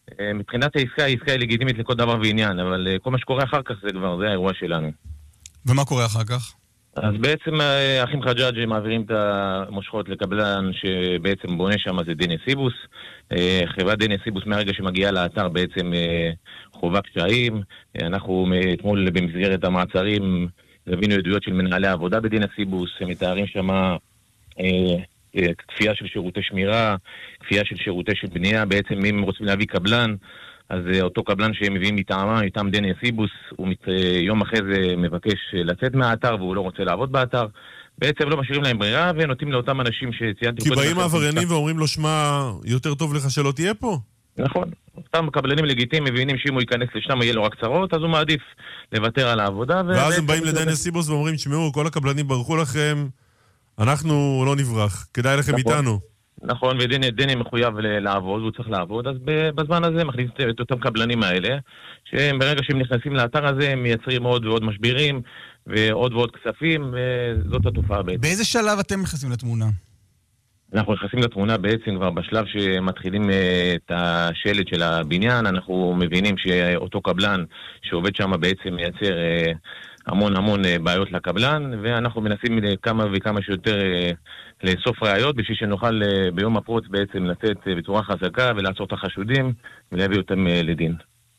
מבחינת העסקה, העסקה היא לגיטימית לכל דבר ועניין, אבל כל מה שקורה אחר כך זה האירוע שלנו. ומה קורה אחר כך? אז בעצם האחים חג'אג' מעבירים את המושכות לקבלן שבעצם בונה שם, זה דניה סיבוס. חברת דניה סיבוס מהרגע שמגיעה לאתר בעצם חובה קשיים. אנחנו אתמול במסגרת המעצרים רבינו עדויות של מנהלי העבודה בדניה סיבוס, הם מתארים שם כפייה של שירותי שמירה, כפייה של שירותי של בנייה. בעצם אם רוצים להביא קבלן, אז אותו קבלן שהם מביאים מטעם דניה סיבוס, הוא יום אחרי זה מבקש לצאת מהאתר והוא לא רוצה לעבוד באתר. בעצם לא משאירים להם ברירה ונותנים לאותם אנשים שציינתי. כי באים העבריינים ואומרים לו, שמע, יותר טוב לך שלא תהיה פה? נכון. אותם קבלנים לגיטימיים מבינים שאם הוא ייכנס לשם יהיה לו רק צרות, אז הוא מעדיף לוותר על העבודה. ואז הם באים לדניה סיבוס ואומרים, שמעו, כל הקבלנים ברחו לכם, אנחנו לא נברח, כדאי לכם איתנו. נכון, ודני מחויב לעבוד, הוא צריך לעבוד, אז בזמן הזה מכניס את אותם קבלנים האלה, שהם ברגע שהם נכנסים לאתר הזה, הם מייצרים עוד ועוד משברים, ועוד ועוד כספים, וזאת התופעה בעצם. באיזה שלב אתם נכנסים לתמונה? אנחנו נכנסים לתמונה בעצם כבר בשלב שמתחילים את השלט של הבניין, אנחנו מבינים שאותו קבלן שעובד שם בעצם מייצר המון בעיות לקבלן, ואנחנו מנסים כמה וכמה שיותר לאסוף ראיות, בשביל שנוכל ביום הפרוץ בעצם לצאת בצורה חזקה ולעצור את החשודים ולהביא אותם לדין.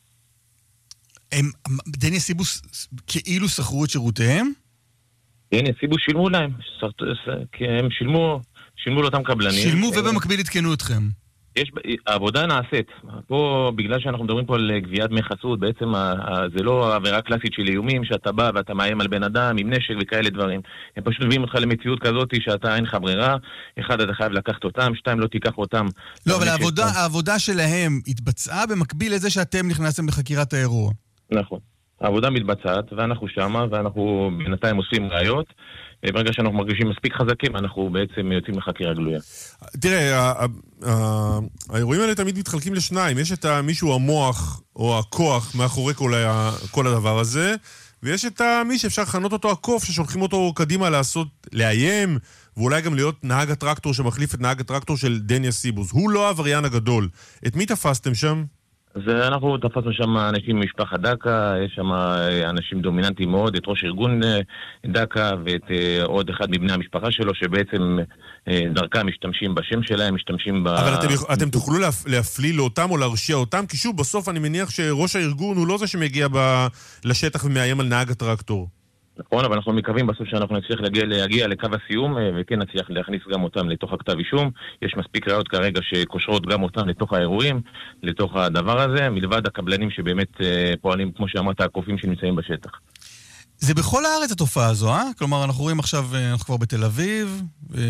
דניה סיבוס כאילו שכרו את שירותיהם? דניה סיבוס שילמו להם, כי הם שילמו לאותם קבלנים. שילמו ובמקביל התקנו אתכם. העבודה נעשית. פה, בגלל שאנחנו מדברים פה על גביית דמי חסות, בעצם זה לא עבירה קלאסית של איומים, שאתה בא ואתה מאיים על בן אדם עם נשק וכאלה דברים. הם פשוט מביאים אותך למציאות כזאת שאתה אין לך ברירה, אחד אתה חייב לקחת אותם, שתיים לא תיקח אותם. לא, אבל העבודה שלהם התבצעה במקביל לזה שאתם נכנסתם לחקירת האירוע. נכון. העבודה מתבצעת, ואנחנו שמה, ואנחנו בינתיים עושים ראיות. ברגע שאנחנו מרגישים מספיק חזקים, אנחנו בעצם יוצאים לחקירה גלויה. תראה, האירועים האלה תמיד מתחלקים לשניים. יש את מישהו המוח או הכוח מאחורי כל הדבר הזה, ויש את מי שאפשר לכנות אותו הקוף, ששולחים אותו קדימה לאיים, ואולי גם להיות נהג הטרקטור שמחליף את נהג הטרקטור של דניה סיבוס. הוא לא העבריין הגדול. את מי תפסתם שם? אז אנחנו תפסנו שם אנשים ממשפחת דקה, יש שם אנשים דומיננטיים מאוד, את ראש ארגון דקה ואת עוד אחד מבני המשפחה שלו, שבעצם דרכם משתמשים בשם שלהם, משתמשים אבל אתם תוכלו להפליל אותם או להרשיע אותם? כי שוב, בסוף אני מניח שראש הארגון הוא לא זה שמגיע לשטח ומאיים על נהג הטרקטור. נכון, אבל אנחנו מקווים בסוף שאנחנו נצליח להגיע לקו הסיום, וכן נצליח להכניס גם אותם לתוך הכתב אישום. יש מספיק ראיות כרגע שקושרות גם אותם לתוך האירועים, לתוך הדבר הזה, מלבד הקבלנים שבאמת פועלים, כמו שאמרת, הקופים שנמצאים בשטח. זה בכל הארץ התופעה הזו, אה? כלומר, אנחנו רואים עכשיו, אנחנו כבר בתל אביב,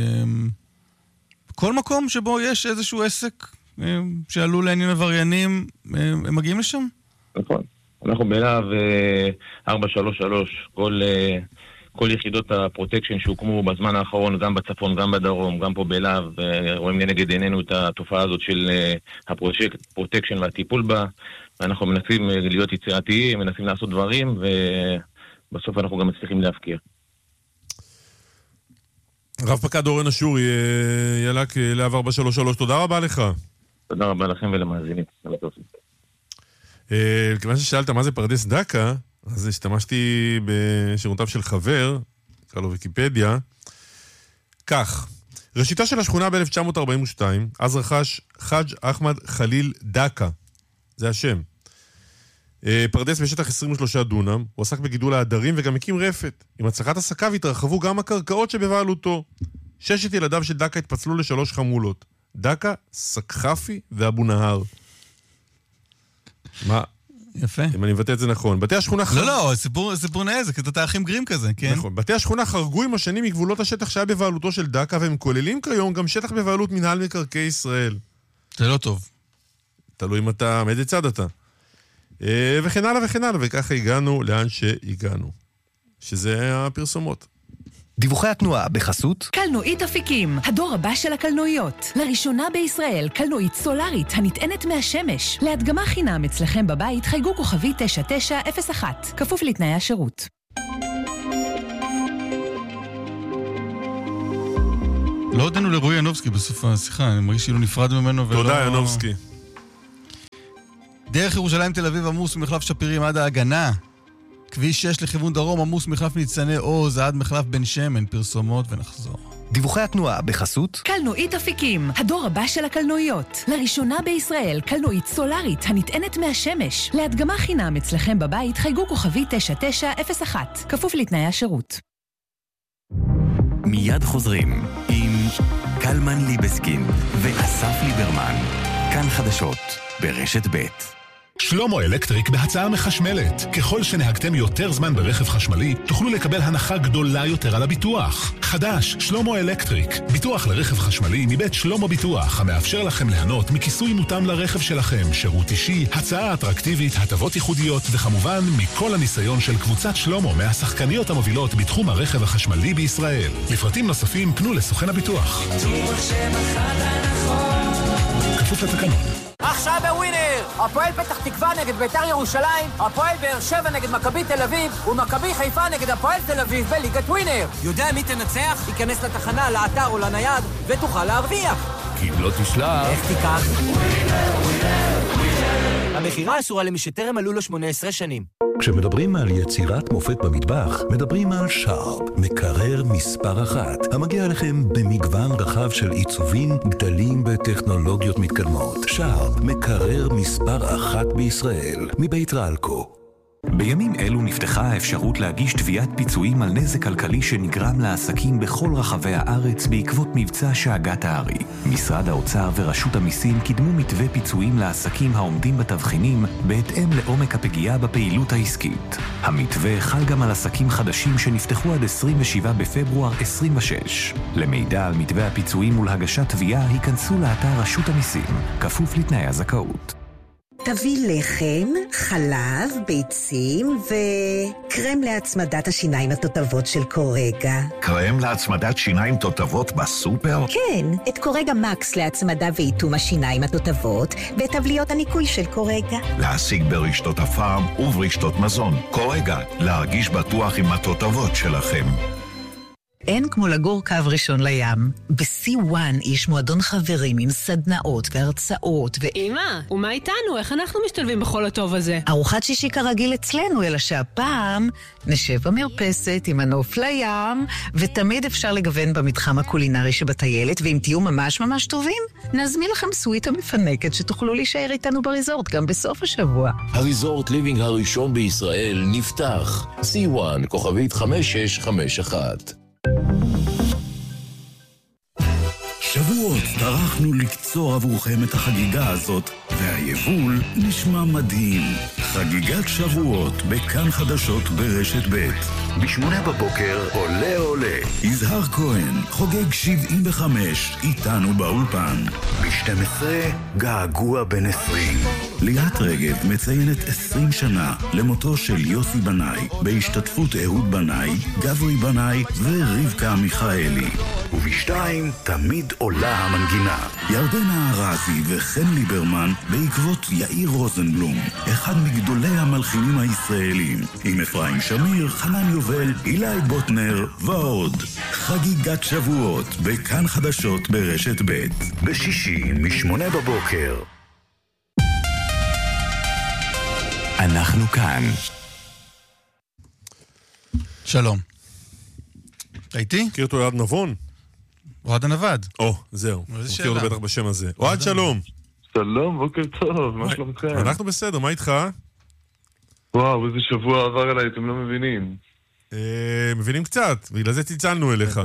כל מקום שבו יש איזשהו עסק שעלו לעניין עבריינים, הם מגיעים לשם? נכון. אנחנו בלהב 433, כל יחידות הפרוטקשן שהוקמו בזמן האחרון, גם בצפון, גם בדרום, גם פה בלהב, רואים לנגד עינינו את התופעה הזאת של הפרוטקשן והטיפול בה, ואנחנו מנסים להיות יצירתיים, מנסים לעשות דברים, ובסוף אנחנו גם מצליחים להפקיע. רב פקד אורן אשורי, ילק להב 433, תודה רבה לך. תודה רבה לכם ולמאזינים. כיוון ששאלת מה זה פרדס דקה, אז השתמשתי בשירותיו של חבר, קרא לו ויקיפדיה. כך, ראשיתה של השכונה ב-1942, אז רכש חאג' אחמד חליל דקה, זה השם. פרדס בשטח 23 דונם, הוא עסק בגידול העדרים וגם הקים רפת. עם הצלחת עסקיו התרחבו גם הקרקעות שבבעלותו. 6 ילדיו של דקה התפצלו ל3 חמולות, דקה, סקחפי ואבו נהר. מה? יפה. אם אני מבטא את זה נכון. בתי השכונה לא, סיפור נאה, זה כתת האחים גרים כזה, כן? נכון. בתי השכונה חרגו עם השנים מגבולות השטח שהיה בבעלותו של דקה, והם כוללים כיום גם שטח בבעלות מנהל מקרקעי ישראל. זה לא טוב. תלוי אם אתה, מאיזה צד אתה. וכן הלאה וכן הלאה, וככה הגענו לאן שהגענו. שזה הפרסומות. דיווחי התנועה בחסות קלנועית אפיקים, הדור הבא של הקלנועיות. לראשונה בישראל, קלנועית סולארית הנטענת מהשמש. להדגמה חינם אצלכם בבית, חייגו כוכבי 9901, כפוף לתנאי השירות. לא הודענו לרועי ינובסקי בסוף השיחה, אני מרגיש שאילו נפרד ממנו ולא... תודה ינובסקי. דרך ירושלים תל אביב עמוס ממחלף שפירים עד ההגנה. כביש 6 לכיוון דרום עמוס מחלף ניצני עוז עד מחלף בן שמן. פרסומות ונחזור. דיווחי התנועה בחסות קלנועית אפיקים, הדור הבא של הקלנועיות. לראשונה בישראל, קלנועית סולארית הנטענת מהשמש. להדגמה חינם אצלכם בבית, חייגו כוכבי 9901. כפוף לתנאי השירות. מיד חוזרים עם קלמן ליבסקין ואסף ליברמן. כאן חדשות ברשת ב'. שלמה אלקטריק בהצעה מחשמלת. ככל שנהגתם יותר זמן ברכב חשמלי, תוכלו לקבל הנחה גדולה יותר על הביטוח. חדש, שלמה אלקטריק. ביטוח לרכב חשמלי מבית שלמה ביטוח, המאפשר לכם ליהנות מכיסוי מותאם לרכב שלכם, שירות אישי, הצעה אטרקטיבית, הטבות ייחודיות, וכמובן מכל הניסיון של קבוצת שלמה מהשחקניות המובילות בתחום הרכב החשמלי בישראל. לפרטים נוספים פנו לסוכן הביטוח. כפוף לתקנון. עכשיו בווינר! הפועל פתח תקווה נגד בית"ר ירושלים, הפועל באר שבע נגד מכבי תל אביב, ומכבי חיפה נגד הפועל תל אביב בליגת ווינר. יודע מי תנצח? ייכנס לתחנה, לאתר או לנייד, ותוכל להרוויח. כי אם לא תשלח... איך תיקח? המחירה אסורה למי שטרם מלאו לו 18 שנים. כשמדברים על יצירת מופת במטבח, מדברים על שרפ, מקרר מספר 1, המגיע לכם במגוון רחב של עיצובים, גדלים וטכנולוגיות מתקדמות. שרפ, מקרר מספר 1 בישראל, מבית רלקו. בימים אלו נפתחה האפשרות להגיש תביעת פיצויים על נזק כלכלי שנגרם לעסקים בכל רחבי הארץ בעקבות מבצע שאגת הארי. משרד האוצר ורשות המיסים קידמו מתווה פיצויים לעסקים העומדים בתבחינים בהתאם לעומק הפגיעה בפעילות העסקית. המתווה חל גם על עסקים חדשים שנפתחו עד 27 בפברואר 26. למידע על מתווה הפיצויים ולהגשת תביעה היכנסו לאתר רשות המיסים, כפוף לתנאי הזכאות. תביא לחם, חלב, ביצים וקרם להצמדת השיניים התותבות של קורגה. קרם להצמדת שיניים תותבות בסופר? כן, את קורגה מקס להצמדה ואיתום השיניים התותבות ואת תבליות הניקוי של קורגה. להשיג ברשתות הפארם וברשתות מזון. קורגה, להרגיש בטוח עם התותבות שלכם. אין כמו לגור קו ראשון לים. ב-C1 יש מועדון חברים עם סדנאות והרצאות אמא, ומה איתנו? איך אנחנו משתלבים בכל הטוב הזה? ארוחת שישי כרגיל אצלנו, אלא שהפעם נשב במרפסת עם הנוף לים, ותמיד אפשר לגוון במתחם הקולינרי שבטיילת, ואם תהיו ממש ממש טובים, נזמין לכם סוויטה מפנקת שתוכלו להישאר איתנו בריזורט גם בסוף השבוע. הריזורט ליבינג הראשון בישראל נפתח. C1, כוכבית 5651. שבועות טרחנו לקצור עבורכם את החגיגה הזאת, והיבול נשמע מדהים. חגיגת שבועות בכאן חדשות ברשת ב'. ב8 בבוקר עולה. יזהר כהן חוגג 75 איתנו באולפן. ב12 געגוע בן 20. ליאת רגב מציינת 20 שנה למותו של יוסי בנאי, בהשתתפות אהוד בנאי, גברי בנאי ורבקה מיכאלי. וב2 תמיד עולה המנגינה. ירדנה ארזי וחן ליברמן בעקבות יאיר רוזנבלום, אחד מגדולי המלחינים הישראלים, עם אפרים שמיר, חנן יובל, אילי בוטנר ועוד. חגיגת שבועות בכאן חדשות ברשת ב' בשישי מ8 בבוקר. אנחנו כאן. שלום. הייתי? מכיר אותו אוהד נבון? אוהד הנווד. זהו. מכיר אותו בטח בשם הזה. אוהד, שלום. שלום, בוקר טוב, מה שלומכם? אנחנו בסדר, מה איתך? וואו, איזה שבוע עבר עליי, אתם לא מבינים. מבינים קצת, בגלל זה צלצלנו אליך.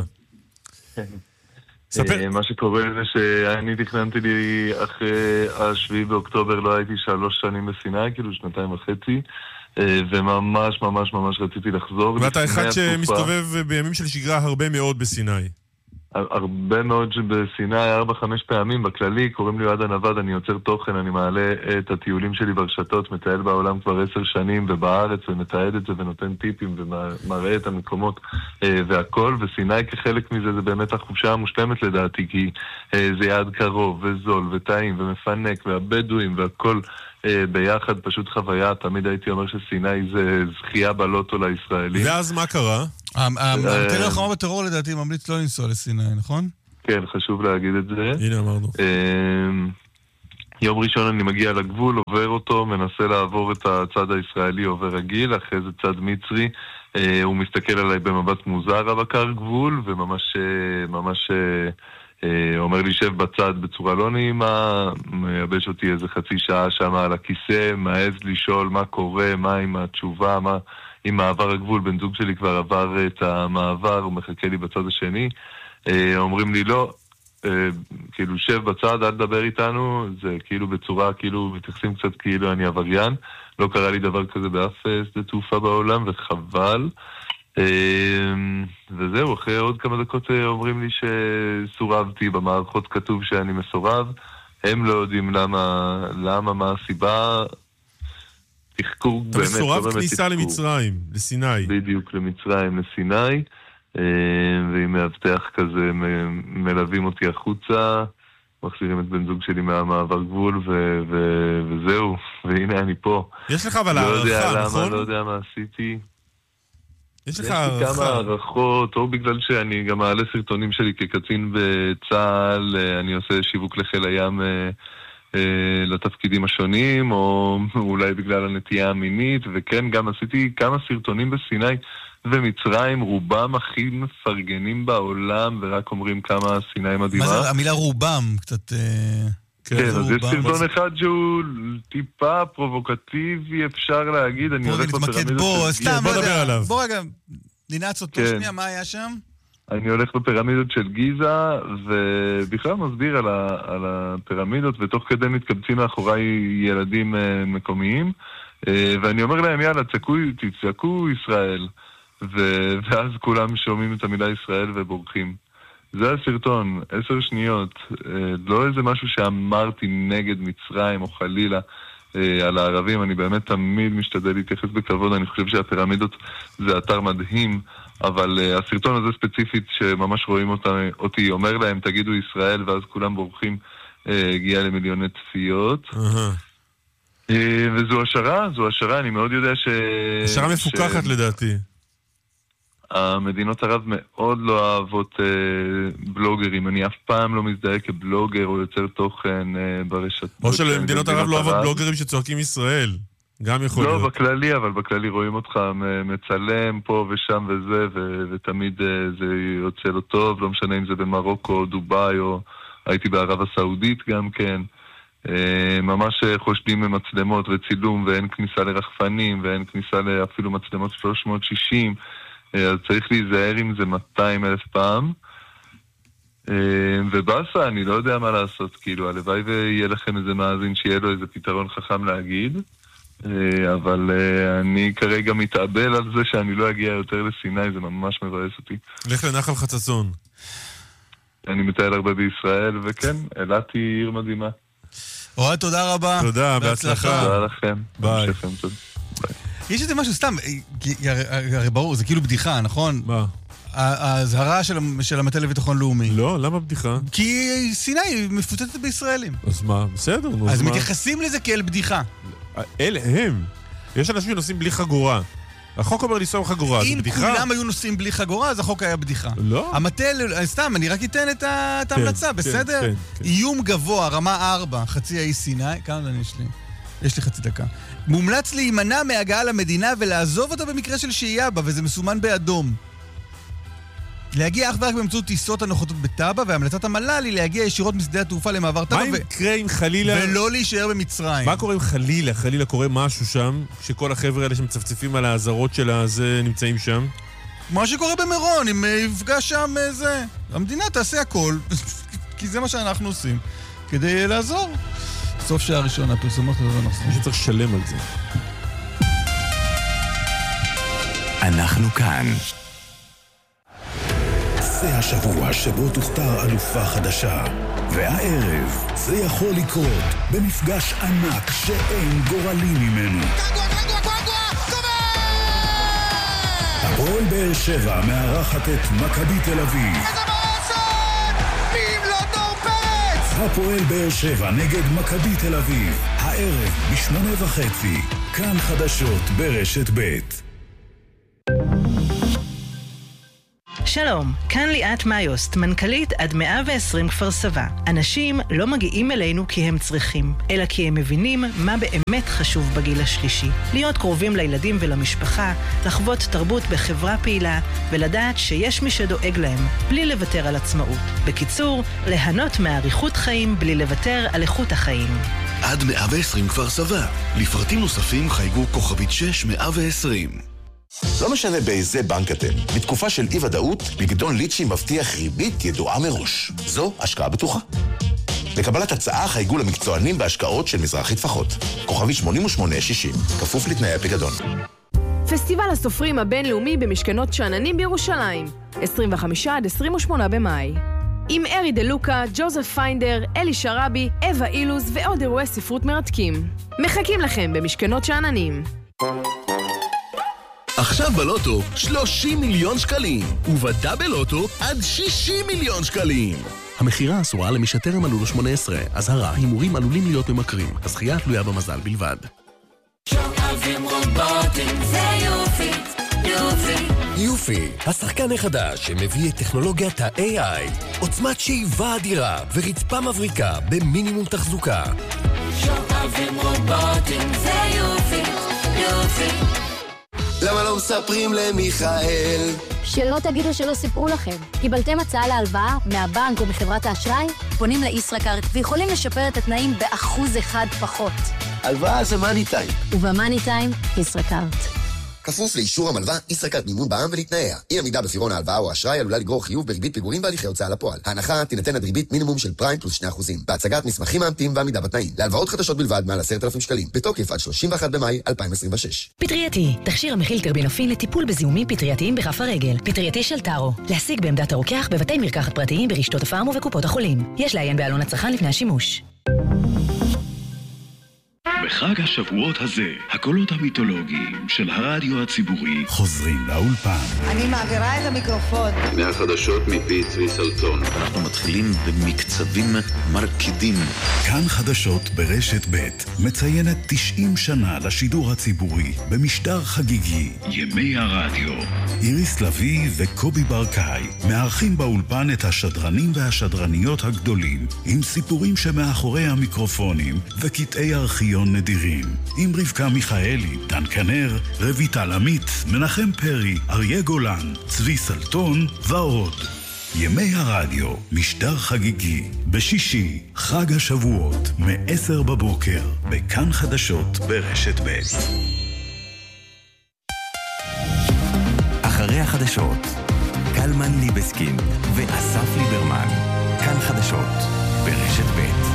מה שקורה זה שאני תכננתי לי אחרי 7 באוקטובר, לא הייתי 3 שנים בסיני, כאילו 2.5, וממש ממש ממש רציתי לחזור. ואתה אחד שמסתובב בימים של שגרה הרבה מאוד בסיני. הרבה מאוד בסיני, 4-5 פעמים בכללי, קוראים לי אוהד הנווד, אני יוצר תוכן, אני מעלה את הטיולים שלי ברשתות, מטייל בעולם כבר 10 שנים ובארץ, ומתעד את זה ונותן טיפים ומראה את המקומות והכל, וסיני כחלק מזה זה באמת החופשה המושלמת לדעתי, כי זה יעד קרוב וזול וטעים ומפנק והבדואים והכל ביחד, פשוט חוויה. תמיד הייתי אומר שסיני זה זכייה בלוטו לישראלים. ואז מה קרה? המטה ללחמה בטרור לדעתי ממליץ לא לנסוע לסיני, נכון? כן, חשוב להגיד את זה. הנה אמרנו. יום ראשון אני מגיע לגבול, עובר אותו, מנסה לעבור את הצד הישראלי, עובר רגיל, אחרי זה צד מצרי, הוא מסתכל עליי במבט מוזר הבקר גבול, וממש אומר לי שב בצד בצורה לא נעימה, מייבש אותי איזה חצי שעה שם על הכיסא, מעז לשאול מה קורה, מה עם התשובה, מה עם מעבר הגבול, בן זוג שלי כבר עבר את המעבר, הוא מחכה לי בצד השני, אומרים לי לא, כאילו שב בצד, אל תדבר איתנו, זה כאילו בצורה, כאילו מתייחסים קצת כאילו אני עבריין, לא קרה לי דבר כזה באף שדה תעופה בעולם, וחבל. וזהו, אחרי עוד כמה דקות אומרים לי שסורבתי, במערכות כתוב שאני מסורב, הם לא יודעים למה, מה הסיבה, תחקור באמת. אתה מסורב כניסה למצרים, לסיני. בדיוק, למצרים, לסיני. ועם מאבטח כזה מלווים אותי החוצה, מחזירים את בן זוג שלי מהמעבר גבול וזהו, והנה אני פה. יש לך אבל הערכה, נכון? לא יודע מה עשיתי. יש לך הערכה. יש לי כמה הערכות, או בגלל שאני גם מעלה סרטונים שלי כקצין בצה"ל, אני עושה שיווק לחיל הים לתפקידים השונים, או אולי בגלל הנטייה המינית, וכן, גם עשיתי כמה סרטונים בסיני ומצרים, רובם הכי מפרגנים בעולם, ורק אומרים כמה סיני מדהימה. מה זה המילה רובם? קצת... כן, אז יש סרטון אחד שהוא טיפה פרובוקטיבי, אפשר להגיד, אני הולך בפירמידות של גיזה. בוא נדבר עליו. בוא רגע, ננעץ אותו שנייה, מה היה שם? אני הולך בפירמידות של גיזה, ובכלל מסביר על הפירמידות, ותוך כדי מתקבצים מאחוריי ילדים מקומיים, ואני אומר להם, יאללה, תצעקו ישראל, ואז כולם שומעים את המילה ישראל ובורחים. זה הסרטון, 10 שניות, לא איזה משהו שאמרתי נגד מצרים או חלילה על הערבים, אני באמת תמיד משתדל להתייחס בכבוד, אני חושב שהפירמידות זה אתר מדהים, אבל הסרטון הזה ספציפית שממש רואים אותי, אומר להם תגידו ישראל ואז כולם בורחים, הגיע למיליוני צפיות. וזו השערה, אני מאוד יודע השערה מפוקחת לדעתי. המדינות ערב מאוד לא אוהבות בלוגרים, אני אף פעם לא מזדהה כבלוגר או יוצר תוכן ברשת. או שלמדינות ערב לא אוהבות בלוגרים שצועקים ישראל, גם יכול להיות. לא, בכללי, אבל בכללי רואים אותך מצלם פה ושם וזה, ותמיד זה יוצא לו טוב, לא משנה אם זה במרוקו או דוביי, או הייתי בערב הסעודית גם כן. ממש חושדים במצלמות וצילום, ואין כניסה לרחפנים, ואין כניסה אפילו מצלמות 360, אז צריך להיזהר עם זה 200,000 פעם. ובאסה, אני לא יודע מה לעשות, כאילו, הלוואי ויהיה לכם איזה מאזין שיהיה לו איזה פתרון חכם להגיד, אבל אני כרגע מתאבל על זה שאני לא אגיע יותר לסיני, זה ממש מבאס אותי. לך לנחל חצצון. אני מטייל הרבה בישראל, וכן, אילת היא עיר מדהימה. אוהד, תודה רבה. תודה, בהצלחה. תודה לכם. ביי. יש איזה משהו סתם, הרי ברור, זה כאילו בדיחה, נכון? מה? ההזהרה של המטה לביטחון לאומי. לא, למה בדיחה? כי סיני מפוצצת בישראלים. אז מה? בסדר, נו. אז מתייחסים לזה כאל בדיחה. אלה הם. יש אנשים שנוסעים בלי חגורה. החוק אומר לנסוע עם חגורה, זה בדיחה? אם כולם היו נוסעים בלי חגורה, אז החוק היה בדיחה. לא. המטה, סתם, אני רק אתן את ההמלצה, בסדר? כן. איום גבוה, רמה 4, חצי האי סיני, כמה זמן יש לי? יש לי חצי דקה. מומלץ להימנע מהגעה למדינה ולעזוב אותה במקרה של שהייה בה, וזה מסומן באדום. להגיע אך ורק באמצעות טיסות הנוחתות בטאבה, והמלצת המל"ל היא להגיע ישירות משדה התעופה למעבר טאבה. מה יקרה אם חלילה... ולא להישאר במצרים. מה קורה אם חלילה קורה משהו שם, כשכל החבר'ה האלה שמצפצפים על האזהרות של הזה נמצאים שם? מה שקורה במירון, אם יפגע שם זה... המדינה תעשה הכל, כי זה מה שאנחנו עושים, כדי לעזור. סוף שעה ראשונה, הפרסומות לא נחזור. מי שצריך לשלם על זה. אנחנו כאן. זה השבוע שבו תוכתר אלופה חדשה, והערב זה יכול לקרות במפגש ענק שאין גורלי ממנו. הפועל באר שבע מארחת את מכבי תל אביב. הפועל באר שבע נגד מכבי תל אביב, הערב ב8:30, כאן חדשות ברשת ב'. שלום, כאן ליאת מאיוסט, מנכ"לית עד 120 כפר סבא. אנשים לא מגיעים אלינו כי הם צריכים, אלא כי הם מבינים מה באמת חשוב בגיל השלישי. להיות קרובים לילדים ולמשפחה, לחוות תרבות בחברה פעילה, ולדעת שיש מי שדואג להם, בלי לוותר על עצמאות. בקיצור, ליהנות מאריכות חיים בלי לוותר על איכות החיים. עד 120 כפר סבא. לפרטים נוספים חייגו כוכבית 6120. לא משנה באיזה בנק אתם, בתקופה של אי-ודאות, פיקדון ליצ'י מבטיח ריבית ידועה מראש. זו השקעה בטוחה. לקבלת הצעה חייגו למקצוענים בהשקעות של מזרחי טפחות. כוכבית 8860, כפוף לתנאי הפיקדון. פסטיבל הסופרים הבינלאומי במשכנות שאננים בירושלים, 25 עד 28 במאי. עם ארי דלוקה, ג'וזף פיינדר, אלי שרבי, אווה אילוז ועוד אירועי ספרות מרתקים. מחכים לכם במשכנות שאננים. עכשיו בלוטו 30 מיליון שקלים, ובדאבל לוטו עד 60 מיליון שקלים. המחירה אסורה למי שטרם מלאו לו 18. אזהרה, הימורים עלולים להיות ממכרים. הזכייה תלויה במזל בלבד. שואבים רובוטים, זה יופי, יופי. יופי, השחקן החדש שמביא את טכנולוגיית ה-AI, עוצמת שאיבה אדירה ורצפה מבריקה במינימום תחזוקה. שואבים רובוטים, זה יופי, יופי. למה לא מספרים למיכאל? שלא תגידו שלא סיפרו לכם. קיבלתם הצעה להלוואה מהבנק או מחברת האשראי? פונים לישראכרט ויכולים לשפר את התנאים ב1% פחות. הלוואה זה מאני טיים. ובמאני טיים, ישראכרט. כפוף לאישור המלווה, ישראכרט מימון בע"מ ולתנאיה. אי עמידה בפירעון ההלוואה או האשראי עלולה לגרור חיוב בריבית פיגורים בהליכי הוצאה לפועל. ההנחה תינתן עד ריבית מינימום של פריים פלוס 2%. בהצגת מסמכים מאמתים ועמידה בתנאים. להלוואות חדשות בלבד מעל 10,000 שקלים. בתוקף עד 31 במאי 2026. פטרייתי, תכשיר המכיל טרבינופין לטיפול בזיהומים פטרייתיים בכף הרגל. פטרייתי של טארו. להשיג בעמדת הרוקח בבתי מרקחת פרטיים ברשתות הפארם ובקופות החולים. יש לעיין בעלון הצרכן לפני השימוש. בחג השבועות הזה, הקולות המיתולוגיים של הרדיו הציבורי חוזרים לאולפן. אני מעבירה את המיקרופון. הנה החדשות מפי צבי סלטון. אנחנו מתחילים במקצבים מרקידים. כאן חדשות ברשת ב' מציינת 90 שנה לשידור הציבורי במשדר חגיגי. ימי הרדיו. איריס לוי וקובי ברקאי מארחים באולפן את השדרנים והשדרניות הגדולים עם סיפורים שמאחורי המיקרופונים וקטעי ארכיון נדירים. עם רבקה מיכאלי, דן כנר, רויטל עמית, מנחם פרי, אריה גולן, צבי סלטון ועוד. ימי הרדיו, משדר חגיגי, בשישי, חג השבועות, מ-10 בבוקר, בכאן חדשות ברשת ב'. אחרי החדשות, קלמן ליבסקין ואסף ליברמן, כאן חדשות ברשת ב'.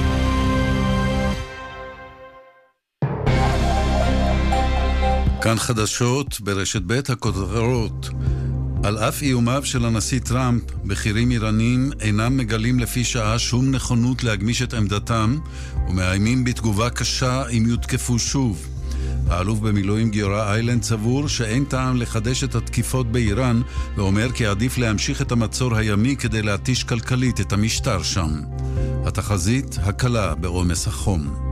כאן חדשות ברשת ב' הכותרות. על אף איומיו של הנשיא טראמפ, בכירים איראנים אינם מגלים לפי שעה שום נכונות להגמיש את עמדתם, ומאיימים בתגובה קשה אם יותקפו שוב. האלוף במילואים גיורא איילנד סבור שאין טעם לחדש את התקיפות באיראן, ואומר כי עדיף להמשיך את המצור הימי כדי להתיש כלכלית את המשטר שם. התחזית הקלה בעומס החום.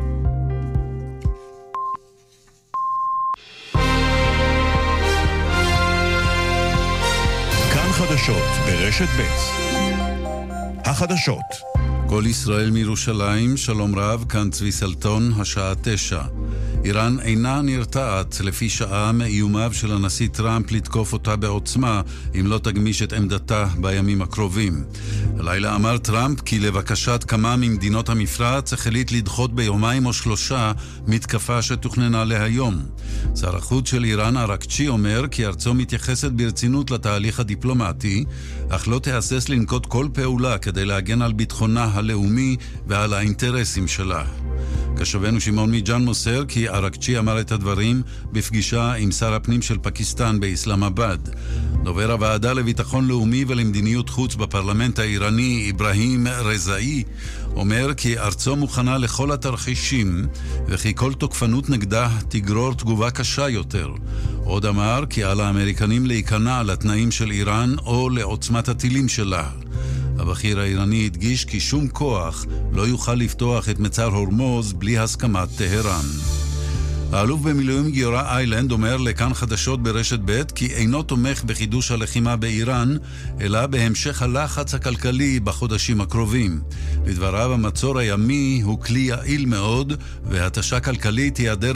חדשות ברשת ב'. החדשות. כל ישראל מירושלים, שלום רב, כאן צבי סלטון, השעה 9. איראן אינה נרתעת לפי שעה מאיומיו של הנשיא טראמפ לתקוף אותה בעוצמה אם לא תגמיש את עמדתה בימים הקרובים. הלילה אמר טראמפ כי לבקשת כמה ממדינות המפרץ החליט לדחות ביומיים או 3 מתקפה שתוכננה להיום. שר החוץ של איראן ארקצ'י אומר כי ארצו מתייחסת ברצינות לתהליך הדיפלומטי, אך לא תהסס לנקוט כל פעולה כדי להגן על ביטחונה הלאומי ועל האינטרסים שלה. כשבנו שמעון מיג'אן מוסר כי ארקצ'י אמר את הדברים בפגישה עם שר הפנים של פקיסטן באסלאמבאד. דובר הוועדה לביטחון לאומי ולמדיניות חוץ בפרלמנט האיראני אברהים רזאי אומר כי ארצו מוכנה לכל התרחישים וכי כל תוקפנות נגדה תגרור תגובה קשה יותר. עוד אמר כי על האמריקנים להיכנע לתנאים של איראן או לעוצמת הטילים שלה. הבכיר האיראני הדגיש כי שום כוח לא יוכל לפתוח את מצר הורמוז בלי הסכמת טהרן. האלוף במילואים גיורא איילנד אומר לכאן חדשות ברשת ב' כי אינו תומך בחידוש הלחימה באיראן, אלא בהמשך הלחץ הכלכלי בחודשים הקרובים. לדבריו, המצור הימי הוא כלי יעיל מאוד, והתשה כלכלית היא הדרך